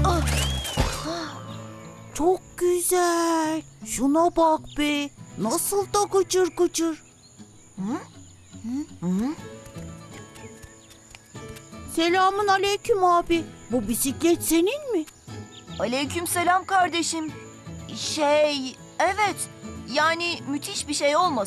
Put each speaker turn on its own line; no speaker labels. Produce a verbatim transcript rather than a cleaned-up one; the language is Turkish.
Çok güzel. Şuna bak be. Nasıl da gıcır gıcır. Hı? Hı? Hı? Selamun aleyküm abi. Bu bisiklet senin mi?
Aleykümselam kardeşim. Şey, evet. Yani müthiş bir şey olmasa